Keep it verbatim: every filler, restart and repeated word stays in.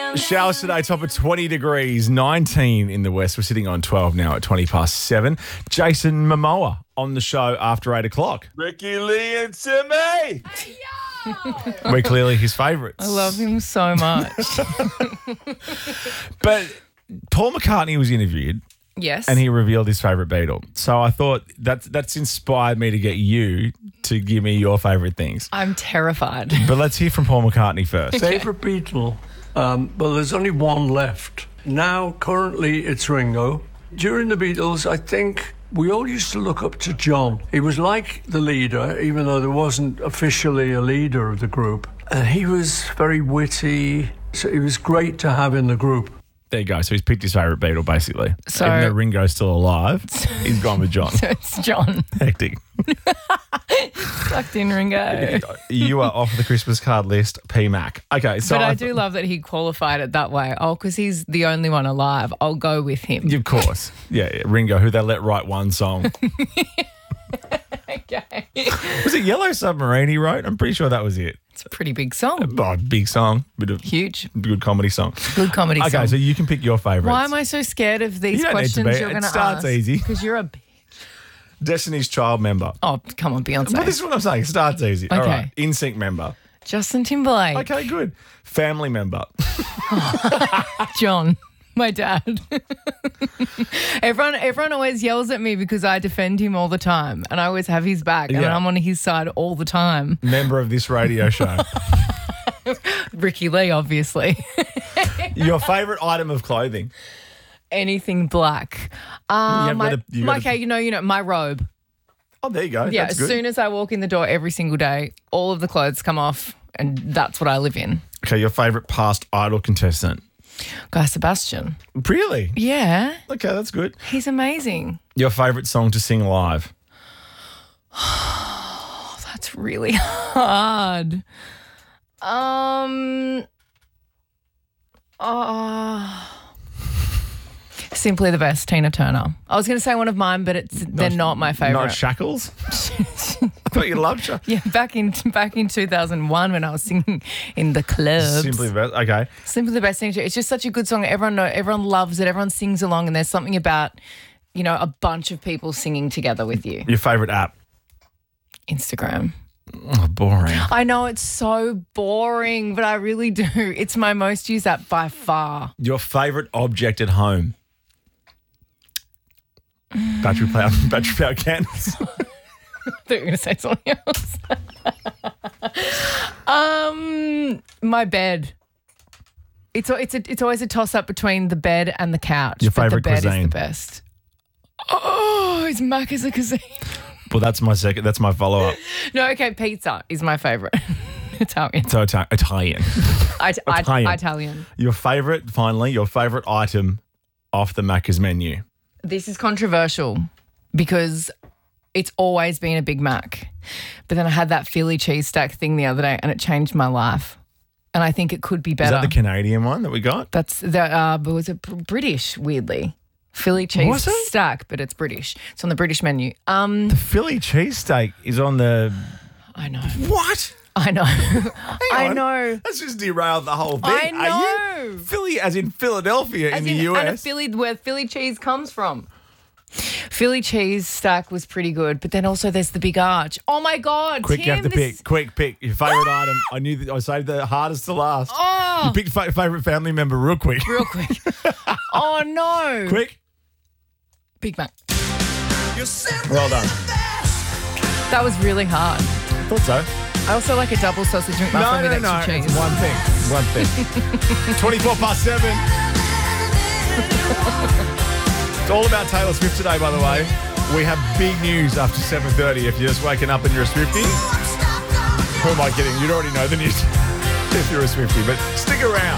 Showers today, top of twenty degrees, nineteen in the west. We're sitting on twelve now at twenty past seven. Jason Momoa on the show after eight o'clock. Ricky Lee and Timmy. We're clearly his favourites. I love him so much. But Paul McCartney was interviewed. Yes. And he revealed his favourite Beatle. So I thought that's, that's inspired me to get you to give me your favourite things. I'm terrified. But let's hear from Paul McCartney first. Favourite Beatle? Um, well, there's only one left. Now, currently, it's Ringo. During the Beatles, I think we all used to look up to John. He was like the leader, even though there wasn't officially a leader of the group. And he was very witty, so he was great to have in the group. There you go. So he's picked his favourite Beatle, basically. So- Even though Ringo's still alive, he's gone with John. So it's John. Hectic. Sucked in Ringo. You are off the Christmas card list, P Mac. Okay, so But I I do love that he qualified it that way. Oh, because he's the only one alive. I'll go with him. Of course. Yeah, yeah, Ringo, who they let write one song. Okay. Was it Yellow Submarine he wrote? I'm pretty sure that was it. It's a pretty big song. Oh, big song. Bit of Huge. good comedy song. Good comedy Okay, song. so you can pick your favourites. Why am I so scared of these You don't need to questions be. you're It going to starts ask? easy. Because you're a bitch. Destiny's Child member. Oh, come on, Beyonce. Well, this is what I'm saying. Starts easy. All Okay. right. N Sync member. Justin Timberlake. Okay, good. Family member. John, my dad. everyone, everyone always yells at me because I defend him all the time, and I always have his back, and Yeah. I'm on his side all the time. Member of this radio show. Ricky Lee, obviously. Your favourite item of clothing. Anything black. Uh, have my, got a- you my- got a- okay, you know, you know, my robe. Oh, there you go. Yeah, That's as good. soon as I walk in the door every single day, all of the clothes come off, and that's what I live in. Okay, your favourite past Idol contestant. Guy Sebastian. Really? Yeah, Okay, that's good. he's amazing. Your favourite song to sing live. That's really hard. Um. Uh, Simply the Best, Tina Turner. I was going to say one of mine, but it's they're not my Not favourite. Shackles? I thought you loved Shackles. Yeah, back in back in two thousand one when I was singing in the clubs. Simply the best. Okay. Simply the Best thing. It's just such a good song. Everyone know, everyone loves it. Everyone sings along, and there's something about, you know, a bunch of people singing together with you. Your favourite app. Instagram. Oh, boring. I know it's so boring, but I really do. It's my most used app by far. Your favourite object at home. Battery power, battery power candles. I thought you were going to say something else. um, my bed. It's a, it's a, it's always a toss up between the bed and the couch. Your but favourite the bed cuisine? is the best. Oh, is Mac is a cuisine? Well, that's my second. That's my follow up. No, okay, pizza is my favourite. Italian. So Ita- Italian. I, I, Italian. Italian. Your favourite, finally, your favourite item off the Macca's menu. This is controversial because it's always been a Big Mac. But then I had that Philly cheese stack thing the other day and it changed my life. And I think it could be Is better. that the Canadian one that we got? That's the, uh, but was it British, weirdly? Philly cheese Was it? stack, but it's British. It's on the British menu. Um, The Philly cheesesteak is on the. I know. What? I know. I on. know. That's just derailed the whole thing. I Are you know. Philly, as in Philadelphia As in the in- U And a S. Philly, where Philly cheese comes from. Philly cheese stack was pretty good, but then also there's the Big Arch. Oh my God, Quick, Tim, you have to this- pick. Quick, pick your favourite item. I knew that I saved the hardest to last. Oh, You picked fa- favourite family member real quick. real quick. Oh no, Quick. Big Mac. Well done. That was really hard. Thought so. I also like a double sausage McMuffin No, with no, no. extra cheese. It's one thing. One thing. twenty-four past seven. It's all about Taylor Swift today, by the way. We have big news after seven thirty. If you're just waking up and you're a Swiftie, who am I kidding? You'd already know the news if you're a Swiftie, but stick around.